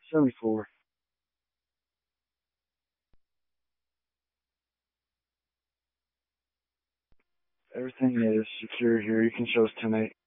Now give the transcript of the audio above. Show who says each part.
Speaker 1: 74. Everything is secure here. You can show us 10-8.